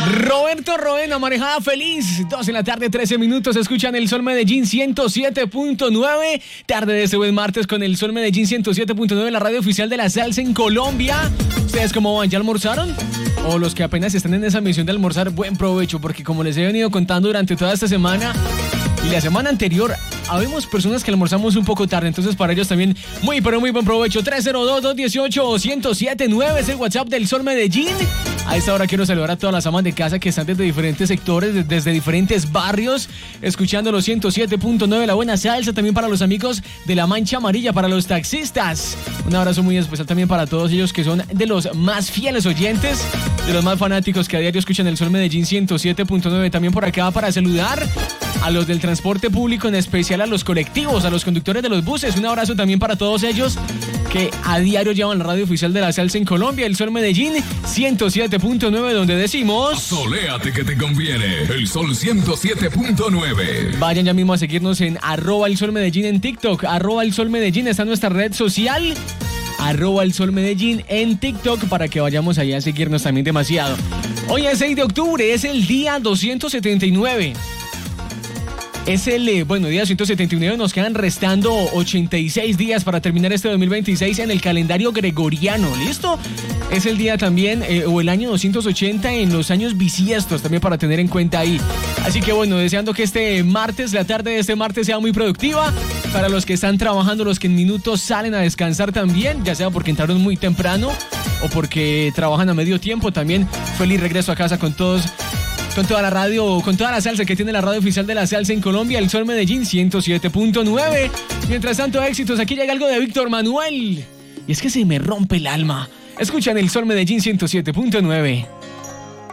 Roberto Roena, manejada feliz. 2 de la tarde, 13 minutos. Escuchan el Sol Medellín 107.9. Tarde de este buen martes con el Sol Medellín 107.9, la radio oficial de la salsa en Colombia. ¿Ustedes cómo van? ¿Ya almorzaron? O los que apenas están en esa misión de almorzar, buen provecho, porque como les he venido contando durante toda esta semana y la semana anterior, habemos personas que almorzamos un poco tarde, entonces para ellos también muy pero muy buen provecho. 302-218-1079 es el WhatsApp del Sol Medellín. A esta hora quiero saludar a todas las amas de casa que están desde diferentes sectores, desde diferentes barrios, escuchando los 107.9, la buena salsa. También para los amigos de la Mancha Amarilla, para los taxistas. Un abrazo muy especial también para todos ellos que son de los más fieles oyentes, de los más fanáticos que a diario escuchan el Sol Medellín 107.9. También por acá para saludar a los del transporte público, en especial a los colectivos, a los conductores de los buses. Un abrazo también para todos ellos que a diario llevan la radio oficial de la salsa en Colombia, el Sol Medellín 107.9, donde decimos: soléate que te conviene, el Sol 107.9. Vayan ya mismo a seguirnos en @el Sol Medellín en TikTok, @el Sol Medellín está en nuestra red social, @el Sol Medellín en TikTok, para que vayamos allá a seguirnos también demasiado. Hoy es 6 de octubre, es el día 279. Es el, día 179, nos quedan restando 86 días para terminar este 2026 en el calendario gregoriano, ¿listo? Es el día también, o el año 280 en los años bisiestos, también para tener en cuenta ahí. Así que bueno, deseando que este martes, la tarde de este martes sea muy productiva, para los que están trabajando, los que en minutos salen a descansar también, ya sea porque entraron muy temprano o porque trabajan a medio tiempo, también feliz regreso a casa con todos. Con toda la radio, con toda la salsa que tiene la radio oficial de la salsa en Colombia, el Sol Medellín 107.9. Mientras tanto, éxitos, aquí llega algo de Víctor Manuel. Y es que se me rompe el alma. Escuchan el Sol Medellín 107.9.